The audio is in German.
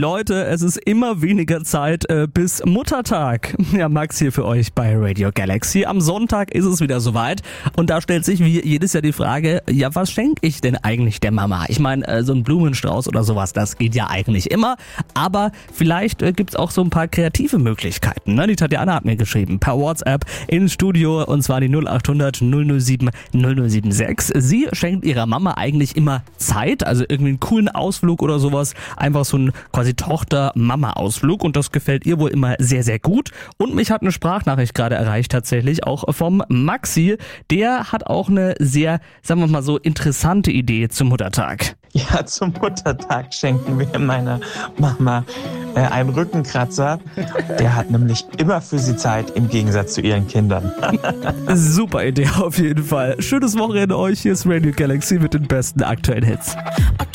Leute, es ist immer weniger Zeit bis Muttertag. Ja, Max hier für euch bei Radio Galaxy. Am Sonntag ist es wieder soweit und da stellt sich wie jedes Jahr die Frage, ja, was schenke ich denn eigentlich der Mama? Ich meine, so ein Blumenstrauß oder sowas, das geht ja eigentlich immer, aber vielleicht gibt's auch so ein paar kreative Möglichkeiten. Ne? Die Tatjana hat mir geschrieben, per WhatsApp ins Studio, und zwar die 0800 007 0076. Sie schenkt ihrer Mama eigentlich immer Zeit, also irgendwie einen coolen Ausflug oder sowas, einfach so ein quasi Tochter-Mama-Ausflug, und das gefällt ihr wohl immer sehr, sehr gut. Und mich hat eine Sprachnachricht gerade erreicht tatsächlich, auch vom Maxi. Der hat auch eine sehr, sagen wir mal so, interessante Idee zum Muttertag. Ja, zum Muttertag schenken wir meiner Mama einen Rückenkratzer. Der hat nämlich immer für sie Zeit, im Gegensatz zu ihren Kindern. Super Idee auf jeden Fall. Schönes Wochenende euch. Hier ist Radio Galaxy mit den besten aktuellen Hits.